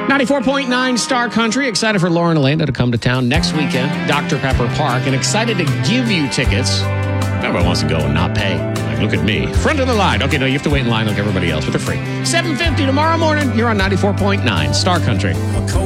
94.9 Star Country. Excited for Lauren Elena to come to town next weekend, Dr. Pepper Park, and excited to give you tickets. Nobody wants to go and not pay. Like, look at me. Front of the line. Okay, no, you have to wait in line like everybody else, but they're free. 7:50 tomorrow morning. You're on 94.9 Star Country.